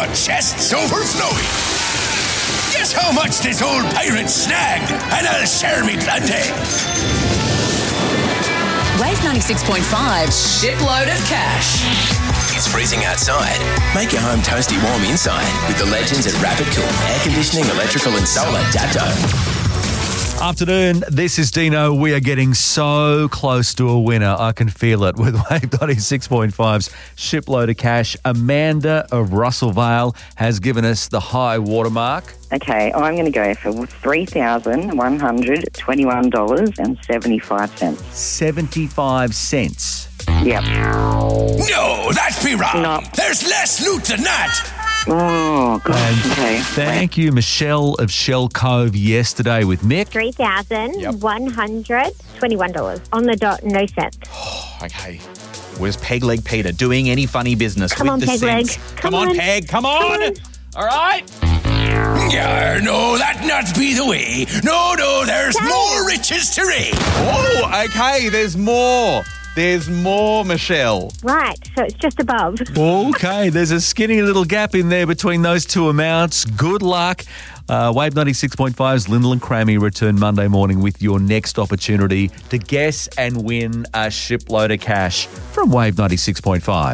chests overflowing. Guess how much this old pirate snagged, and I'll share me plenty. Wave 96.5, shipload of cash. It's freezing outside. Make your home toasty warm inside with the legends at Rapid Cool Air Conditioning, Electrical and Solar Dapto. Afternoon, this is Dino. We are getting so close to a winner. I can feel it with Wave 96.5's shipload of cash. Amanda of Russellvale has given us the high watermark. Okay, I'm going to go for $3,121.75. 75 cents. Yep. No, that's be wrong. No. There's less loot than that. Oh, God. And Okay. thank you, Michelle of Shell Cove, yesterday with Mick. $3,121 on the dot, no cents. Okay. Where's Peg Leg Peter doing any funny business Come with on, the Peg Leg. cents? Come Come on, on. Peg. Come on. All right. No, that not be the way. No, there's more riches to reap. Oh, okay. There's more. There's more, Michelle. Right, so it's just above. Okay, there's a skinny little gap in there between those two amounts. Good luck. Wave 96.5's Lyndall and Crammy return Monday morning with your next opportunity to guess and win a shipload of cash from Wave 96.5.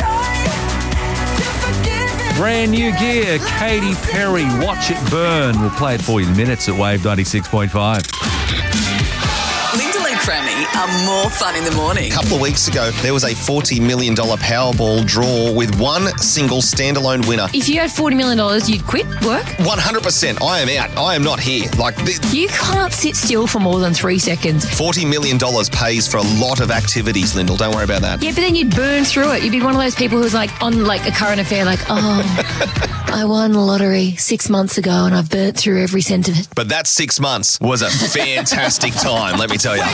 Brand new gear, Katy Perry, Watch It Burn. We'll play it for you in minutes at Wave 96.5. Lyndall and Crammy are more fun in the morning. A couple of weeks ago, there was a $40 million Powerball draw with one single standalone winner. If you had $40 million, you'd quit work? 100%. I am out. I am not here. You can't sit still for more than 3 seconds. $40 million pays for a lot of activities, Lyndall. Don't worry about that. Yeah, but then you'd burn through it. You'd be one of those people who's like on like a current affair, like, oh, I won the lottery 6 months ago and I've burnt through every cent of it. But that 6 months was a fantastic time, let me tell you.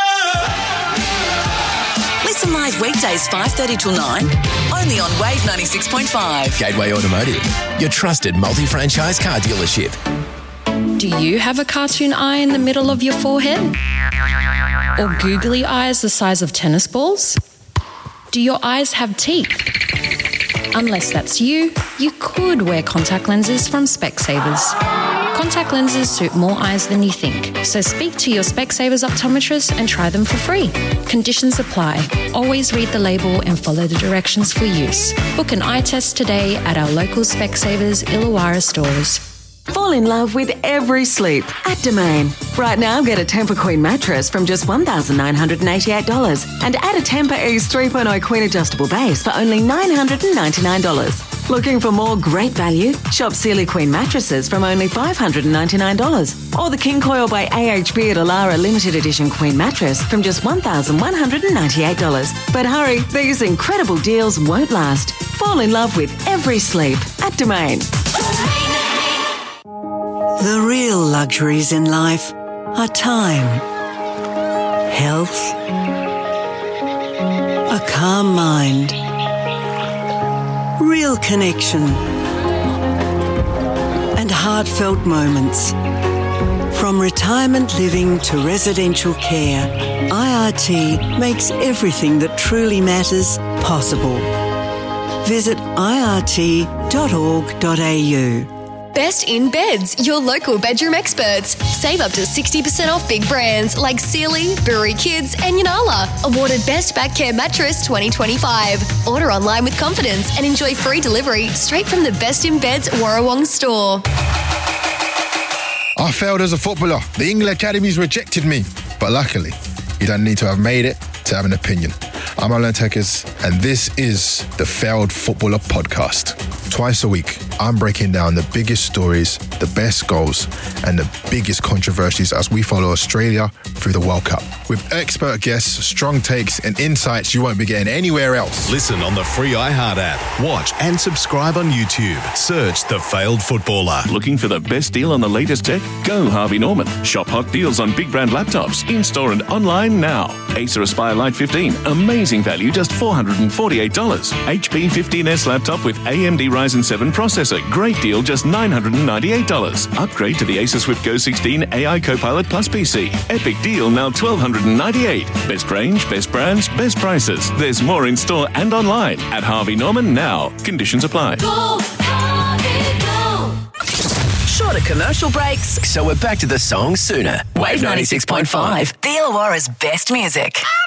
Listen live weekdays 5:30 till 9, only on Wave 96.5. Gateway Automotive, your trusted multi-franchise car dealership. Do you have a cartoon eye in the middle of your forehead? Or googly eyes the size of tennis balls? Do your eyes have teeth? Unless that's you could wear contact lenses from Specsavers. Contact lenses suit more eyes than you think, so speak to your Specsavers optometrist and try them for free. Conditions apply. Always read the label and follow the directions for use. Book an eye test today at our local Specsavers Illawarra stores. Fall in love with every sleep at Domain. Right now, get a Tempur Queen mattress from just $1,988 and add a Tempur Ease 3.0 Queen adjustable base for only $999. Looking for more great value? Shop Sealy Queen mattresses from only $599. Or the King Coil by AHB at Alara Limited Edition Queen mattress from just $1,198. But hurry, these incredible deals won't last. Fall in love with every sleep at Domain. The real luxuries in life are time, health, a calm mind, real connection, and heartfelt moments. From retirement living to residential care, IRT makes everything that truly matters possible. Visit irt.org.au. Best in Beds, your local bedroom experts. Save up to 60% off big brands like Sealy, Brewery Kids and Yanala. Awarded Best Back Care Mattress 2025. Order online with confidence and enjoy free delivery straight from the Best in Beds Warrawong store. I failed as a footballer. The England Academies rejected me. But luckily, you don't need to have made it to have an opinion. I'm Alan Tekers, and this is the Failed Footballer Podcast. Twice a week, I'm breaking down the biggest stories, the best goals, and the biggest controversies as we follow Australia through the World Cup. With expert guests, strong takes, and insights you won't be getting anywhere else. Listen on the free iHeart app. Watch and subscribe on YouTube. Search The Failed Footballer. Looking for the best deal on the latest tech? Go Harvey Norman. Shop hot deals on big brand laptops, in-store and online now. Acer Aspire Lite 15, amazing value, just $448. HP 15S laptop with AMD Ryzen 7 processor, great deal, just $998. Upgrade to the Acer Swift Go 16 AI Copilot Plus PC. Epic deal, now $1,298. Best range, best brands, best prices. There's more in store and online at Harvey Norman now. Conditions apply. Go shorter commercial breaks. So we're back to the song sooner. Wave 96.5. The Illawarra's best music.